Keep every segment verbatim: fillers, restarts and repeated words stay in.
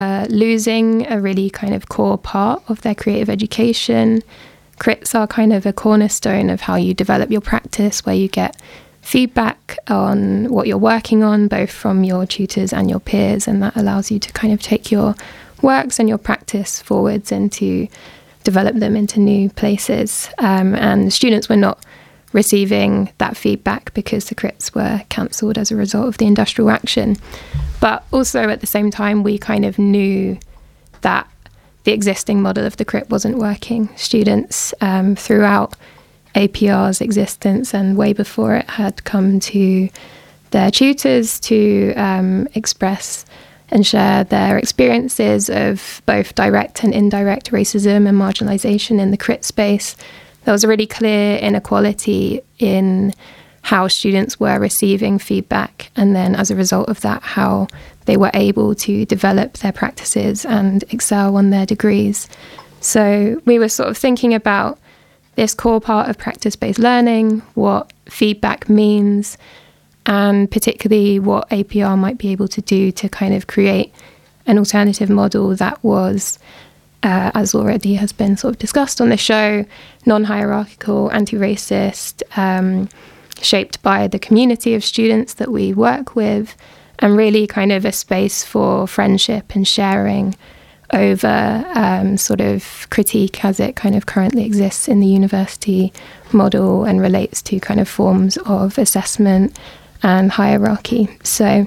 uh, losing a really kind of core part of their creative education. Crits are kind of a cornerstone of how you develop your practice, where you get feedback on what you're working on, both from your tutors and your peers, and that allows you to kind of take your works and your practice forwards and to develop them into new places. Um, and students were not receiving that feedback because the crits were cancelled as a result of the industrial action. But also at the same time, we kind of knew that the existing model of the crit wasn't working. Students um, throughout A P R's existence and way before it had come to their tutors to um, express and share their experiences of both direct and indirect racism and marginalisation in the crit space. There was a really clear inequality in how students were receiving feedback, and then as a result of that, how they were able to develop their practices and excel on their degrees. So we were sort of thinking about this core part of practice-based learning, what feedback means, and particularly what A P R might be able to do to kind of create an alternative model that was, uh, as already has been sort of discussed on the show, non-hierarchical, anti-racist, um, shaped by the community of students that we work with, and really kind of a space for friendship and sharing over um, sort of critique as it kind of currently exists in the university model and relates to kind of forms of assessment and hierarchy. So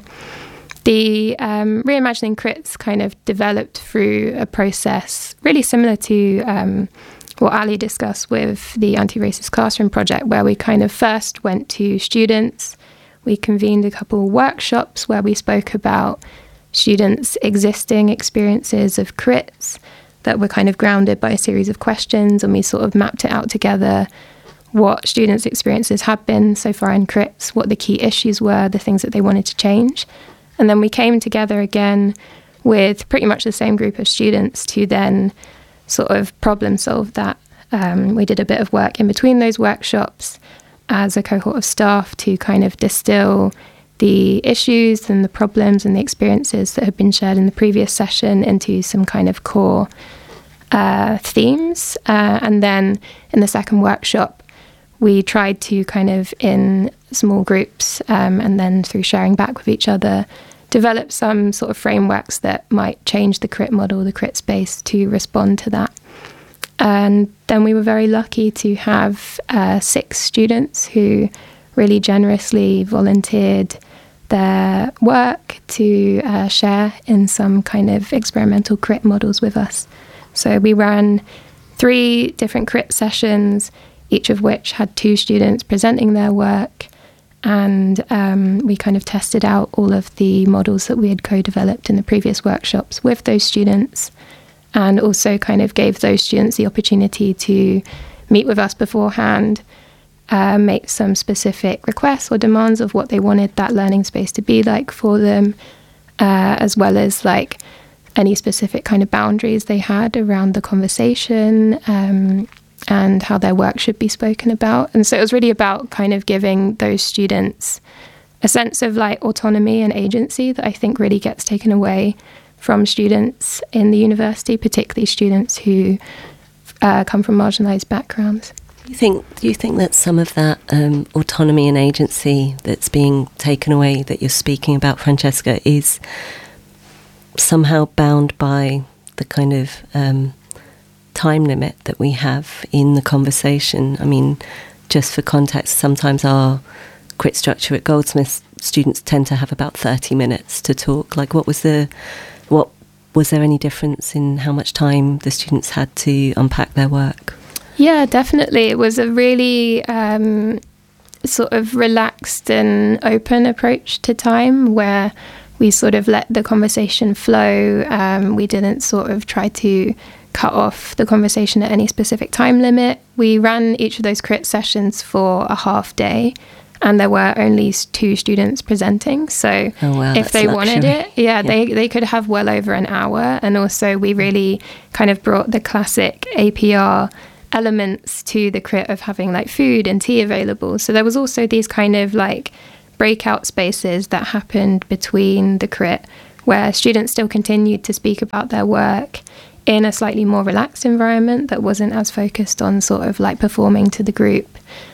the um, Reimagining Crits kind of developed through a process really similar to um, what Ali discussed with the Anti-Racist Classroom Project, where we kind of first went to students. We convened a couple of workshops where we spoke about students' existing experiences of crits that were kind of grounded by a series of questions, and we sort of mapped it out together, what students' experiences had been so far in crits, what the key issues were, the things that they wanted to change. And then we came together again with pretty much the same group of students to then sort of problem solve that. Um, we did a bit of work in between those workshops as a cohort of staff to kind of distill the issues and the problems and the experiences that had been shared in the previous session into some kind of core uh, themes. Uh, and then in the second workshop, we tried to kind of, in small groups um, and then through sharing back with each other, develop some sort of frameworks that might change the crit model, the crit space, to respond to that. And then we were very lucky to have uh, six students who really generously volunteered their work to uh, share in some kind of experimental crit models with us. So we ran three different crit sessions, each of which had two students presenting their work, and um, we kind of tested out all of the models that we had co-developed in the previous workshops with those students, and also kind of gave those students the opportunity to meet with us beforehand, uh, make some specific requests or demands of what they wanted that learning space to be like for them, uh, as well as like any specific kind of boundaries they had around the conversation, um, and how their work should be spoken about. And so it was really about kind of giving those students a sense of like autonomy and agency that I think really gets taken away from students in the university, particularly students who uh, come from marginalised backgrounds. Do you think, do you think that some of that um, autonomy and agency that's being taken away, that you're speaking about, Francesca, is somehow bound by the kind of um, time limit that we have in the conversation? I mean, just for context, sometimes our crit structure at Goldsmiths, students tend to have about thirty minutes to talk. Like, what was the, what was there any difference in how much time the students had to unpack their work? Yeah, definitely. It was a really um, sort of relaxed and open approach to time, where we sort of let the conversation flow. Um, we didn't sort of try to cut off the conversation at any specific time limit. We ran each of those crit sessions for a half day, and there were only two students presenting. So oh, wow, if they luxury. wanted it, yeah, yeah, they, they could have well over an hour. And also we really kind of brought the classic A P R elements to the crit of having like food and tea available. So there was also these kind of like breakout spaces that happened between the crit where students still continued to speak about their work in a slightly more relaxed environment that wasn't as focused on sort of like performing to the group.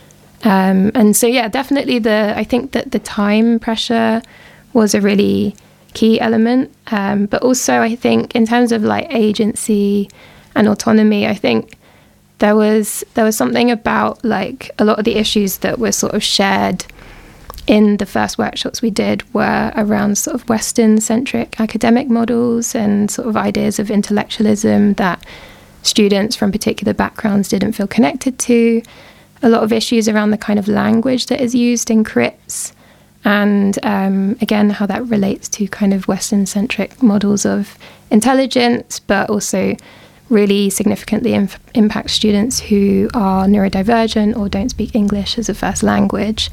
Um, and so, yeah, definitely the, I think that the time pressure was a really key element. Um, but also I think in terms of like agency and autonomy, I think there was, there was something about like a lot of the issues that were sort of shared in the first workshops we did were around sort of Western-centric academic models and sort of ideas of intellectualism that students from particular backgrounds didn't feel connected to. A lot of issues around the kind of language that is used in crits, and um, again, how that relates to kind of Western-centric models of intelligence, but also really significantly inf- impacts students who are neurodivergent or don't speak English as a first language.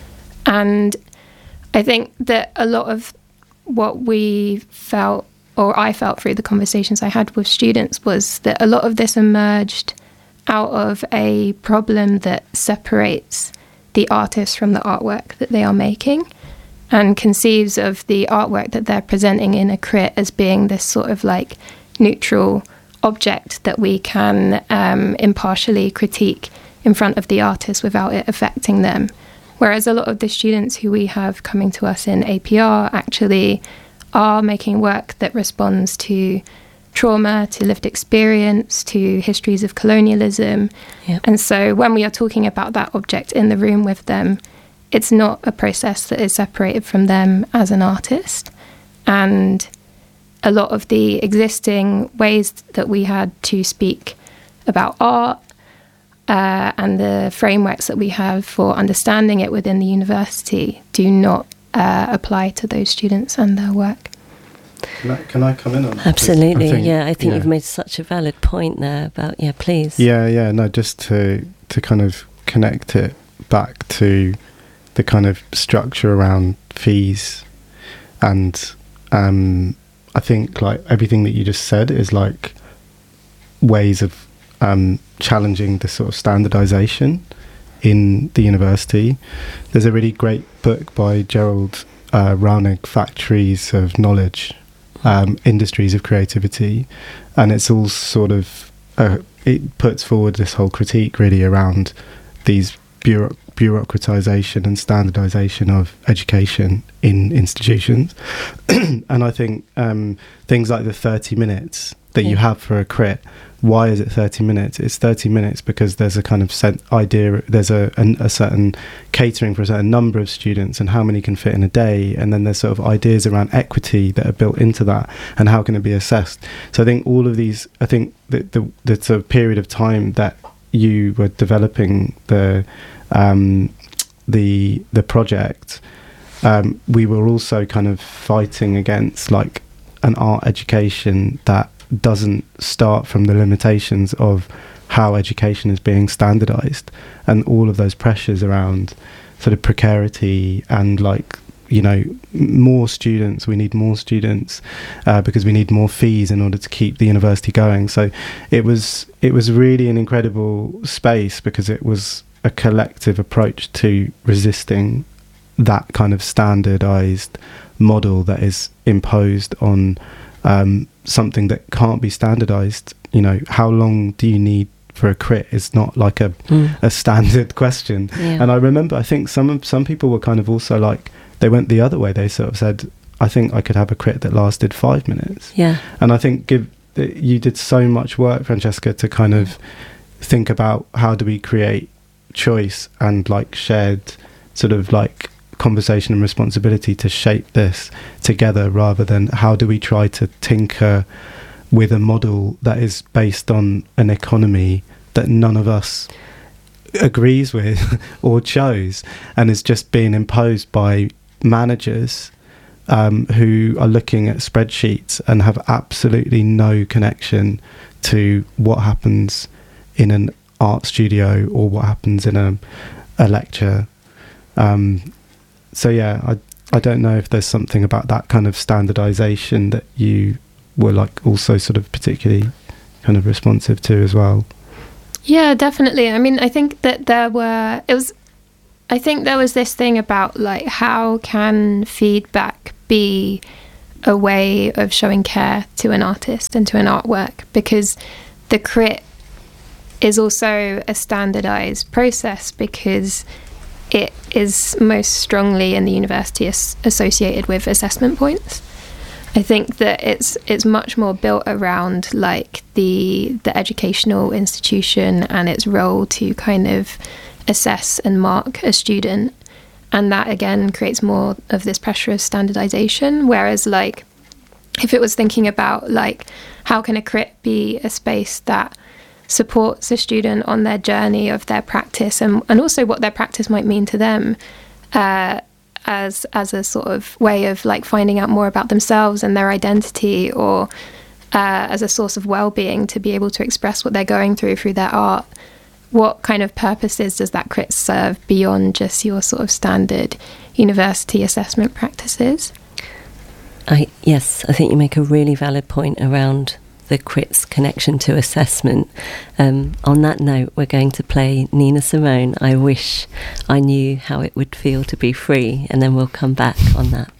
And I think that a lot of what we felt, or I felt through the conversations I had with students, was that a lot of this emerged out of a problem that separates the artist from the artwork that they are making, and conceives of the artwork that they're presenting in a crit as being this sort of like neutral object that we can um, impartially critique in front of the artist without it affecting them. Whereas a lot of the students who we have coming to us in A P R actually are making work that responds to trauma, to lived experience, to histories of colonialism. Yep. And so when we are talking about that object in the room with them, it's not a process that is separated from them as an artist. And a lot of the existing ways that we had to speak about art uh, and the frameworks that we have for understanding it within the university do not uh, apply to those students and their work. Can I, can I come in on that? Absolutely, I think, yeah. I think yeah. you've made such a valid point there about, yeah, please. Yeah, yeah, no, just to, to kind of connect it back to the kind of structure around fees. And um, I think like everything that you just said is like ways of um, challenging the sort of standardization in the university. There's a really great book by Gerald uh, Raunig, Factories of Knowledge, Um, Industries of Creativity, and it's all sort of uh, it puts forward this whole critique really around these bureau- bureaucratization and standardization of education in institutions. And I think um, things like the thirty minutes that yeah. you have for a crit, why is it thirty minutes? It's thirty minutes because there's a kind of set idea, there's a, a, a certain catering for a certain number of students and how many can fit in a day, and then there's sort of ideas around equity that are built into that and how can it be assessed. So I think all of these, I think that the, the sort of period of time that you were developing the um, the the project, um, we were also kind of fighting against like an art education that doesn't start from the limitations of how education is being standardized and all of those pressures around sort of precarity and like, you know, more students, we need more students uh, because we need more fees in order to keep the university going. So it was it was really an incredible space because it was a collective approach to resisting that kind of standardized model that is imposed on um, something that can't be standardized. You know, how long do you need for a crit is not like a mm. a standard question. Yeah. And I remember, I think some some people were kind of also like, they went the other way. They sort of said, I think I could have a crit that lasted five minutes. Yeah. And I think give you did so much work, Francesca, to kind of think about how do we create choice and like shared sort of like conversation and responsibility to shape this together, rather than how do we try to tinker with a model that is based on an economy that none of us agrees with or chose, and is just being imposed by managers um, who are looking at spreadsheets and have absolutely no connection to what happens in an art studio or what happens in a, a lecture. Um, so yeah, I I don't know if there's something about that kind of standardization that you were like also sort of particularly kind of responsive to as well. Yeah, definitely. I mean, I think that there were, it was, I think there was this thing about like, how can feedback be a way of showing care to an artist and to an artwork, because the crit is also a standardized process because it is most strongly in the university as- associated with assessment points. I think that it's it's much more built around like the the educational institution and its role to kind of assess and mark a student, and that again creates more of this pressure of standardization. Whereas like if it was thinking about like how can a crit be a space that supports a student on their journey of their practice and, and also what their practice might mean to them, uh, as as a sort of way of like finding out more about themselves and their identity, or uh, as a source of well-being to be able to express what they're going through through their art. What kind of purposes does that crit serve beyond just your sort of standard university assessment practices? I yes, I think you make a really valid point around the crit's connection to assessment. Um, on that note, we're going to play Nina Simone, I Wish I Knew How It Would Feel to Be Free, and then we'll come back on that.